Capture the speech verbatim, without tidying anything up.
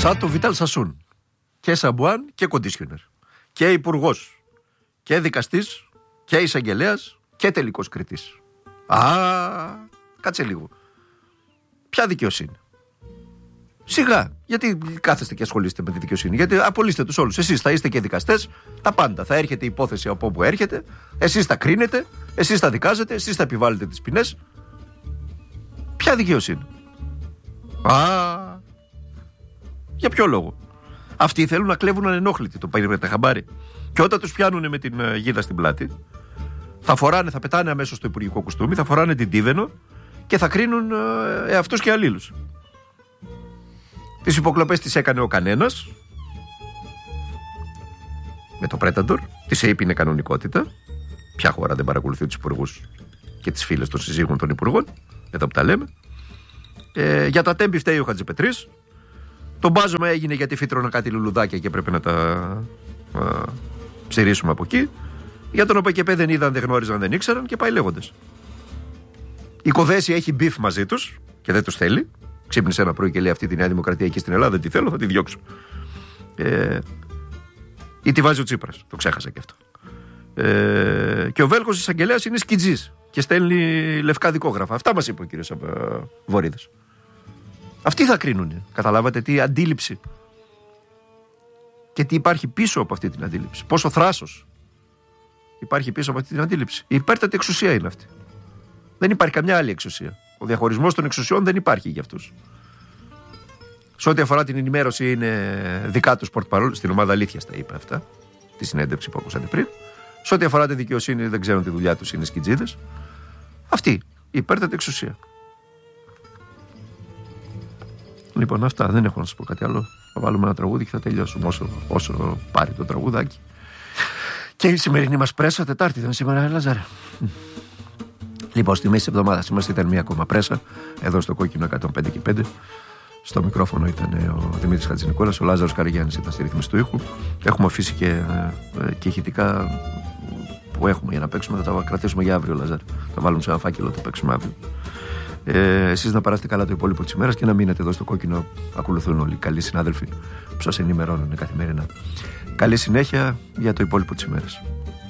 Σαν το Βιτάλ Σασούν. Και σαμπουάν και κοντίσιονερ. Και υπουργός. Και δικαστής. Και εισαγγελέας. Και τελικός κριτής. Α, κάτσε λίγο. Ποια δικαιοσύνη? Σιγά. Γιατί κάθεστε και ασχολείστε με τη δικαιοσύνη? Γιατί απολύστε τους όλους. Εσείς θα είστε και δικαστές. Τα πάντα. Θα έρχεται η υπόθεση από όπου έρχεται. Εσείς θα κρίνετε. Εσείς θα δικάζετε. Εσείς θα επιβάλλετε τις ποινές. Ποια δικαιοσύνη? Α, για ποιο λόγο? Αυτοί θέλουν να κλέβουν ανενόχλητοι, το πήρατε χαμπάρι? Και όταν τους πιάνουν με την uh, γίδα στην πλάτη, θα φοράνε, θα πετάνε αμέσως το υπουργικό κουστούμι, θα φοράνε την τίβενο και θα κρίνουν uh, εαυτούς και αλλήλους. Τις υποκλοπές τις έκανε ο κανένας με το Predator, τις έπινε κανονικότητα. Ποια χώρα δεν παρακολουθεί τους υπουργούς και τις φίλες των συζύγων των υπουργών, εδώ που τα λέμε. Ε, για τα τέμπη φταίει ο Χατζηπετρής. Το μπάζωμα έγινε γιατί φύτρωνα κάτι λουλουδάκια και πρέπει να τα α, ψηρίσουμε από εκεί. Για τον ΟΠΕΚΕΠΕ δεν είδαν, δεν γνώριζαν, δεν ήξεραν και πάει λέγοντας. Η Κοδέση έχει μπιφ μαζί τους και δεν τους θέλει. Ξύπνησε ένα πρωί και λέει: αυτή τη Νέα Δημοκρατία εκεί στην Ελλάδα δεν τη θέλω, θα τη διώξω. Ε, ή τη βάζει ο Τσίπρας. Το ξέχασα και αυτό. Ε, και ο Βέλγος εισαγγελέας είναι σκιτζής και στέλνει λευκά δικόγραφα. Αυτά μας είπε ο κύριος Βορίδης. Αυτοί θα κρίνουν. Καταλάβατε τι αντίληψη και τι υπάρχει πίσω από αυτή την αντίληψη? Πόσο θράσος υπάρχει πίσω από αυτή την αντίληψη? Η υπέρτατη εξουσία είναι αυτή. Δεν υπάρχει καμιά άλλη εξουσία. Ο διαχωρισμός των εξουσιών δεν υπάρχει για αυτούς. Σε ό,τι αφορά την ενημέρωση, είναι δικά τους πορτπαρόλ. Στην ομάδα Αλήθειας τα είπε αυτά, τη συνέντευξη που ακούσατε πριν. Σε ό,τι αφορά τη δικαιοσύνη, δεν ξέρουν τη δουλειά τους, είναι σκιτζίδες. Αυτή η υπέρτατη εξουσία. Λοιπόν, αυτά, δεν έχω να σας πω κάτι άλλο. Θα βάλουμε ένα τραγούδι και θα τελειώσουμε όσο, όσο πάρει το τραγουδάκι. Και η σημερινή μας πρέσα, Τετάρτη ήταν σήμερα, Λαζάρε. Λοιπόν, στη μέση της εβδομάδας είμαστε, ήταν μία ακόμα πρέσα. Εδώ στο κόκκινο εκατόν πέντε και πέντε. Στο μικρόφωνο ήταν ο Δημήτρης Χατζηνικόλας, ο Λάζαρος Καραγιάννης ήταν στη ρύθμιση του ήχου. Έχουμε αφήσει και, και ηχητικά που έχουμε για να παίξουμε, θα τα κρατήσουμε για αύριο, Λαζάρε. Θα βάλουμε σε ένα φάκελο, θα παίξουμε αύριο. Ε, εσείς να περάσετε καλά το υπόλοιπο της ημέρας και να μείνετε εδώ στο κόκκινο. Ακολουθούν όλοι οι καλοί συνάδελφοι που σας ενημερώνουν καθημερινά. Καλή συνέχεια για το υπόλοιπο της ημέρας.